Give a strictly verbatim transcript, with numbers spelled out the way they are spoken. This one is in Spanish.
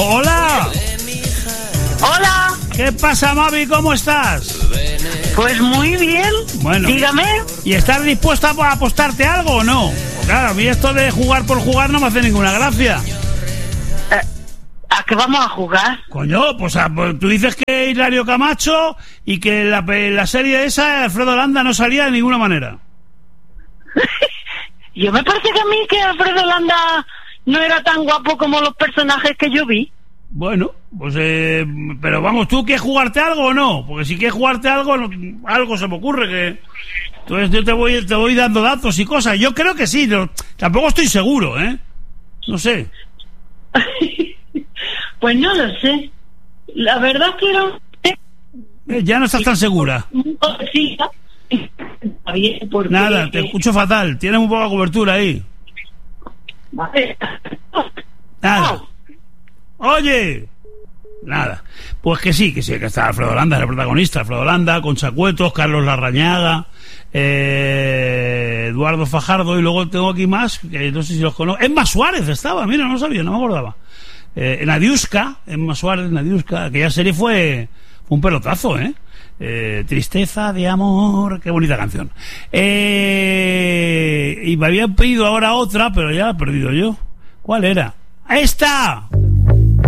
Hola. Hola. ¿Qué pasa, Mavi? ¿Cómo estás? Pues muy bien. Bueno. Dígame. ¿Y estás dispuesta a apostarte algo o no? Pues claro, a mí esto de jugar por jugar no me hace ninguna gracia. Eh, ¿A qué vamos a jugar? Coño, pues, a, pues tú dices que Hilario Camacho y que la, la serie esa, Alfredo Landa, no salía de ninguna manera. Yo me parece que a mí que Alfredo Landa no era tan guapo como los personajes que yo vi. Bueno, pues eh, pero vamos, ¿tú quieres jugarte algo o no? Porque si quieres jugarte algo, no, algo se me ocurre que... Entonces yo te voy, te voy dando datos y cosas. Yo creo que sí, no, tampoco estoy seguro, ¿eh? No sé. Pues no lo sé. La verdad es que no... Eh, ya no estás tan segura. Sí, porque... Nada, te escucho fatal. Tienes muy poca cobertura ahí. Vale. Nada. Oye. Nada. Pues que sí, que sí, que está Alfredo Landa, el protagonista. Alfredo Landa, Concha Cuetos, Carlos Larrañaga, eh, Eduardo Fajardo, y luego tengo aquí más, que no sé si los conozco. Emma Suárez estaba, mira, no sabía, no me acordaba. Eh, Nadiuska, Emma Suárez, Nadiuska, aquella serie fue, fue un pelotazo, ¿eh? Eh, Tristeza de amor, qué bonita canción. Eh, y me habían pedido ahora otra, pero ya la he perdido yo. ¿Cuál era? ¡Esta!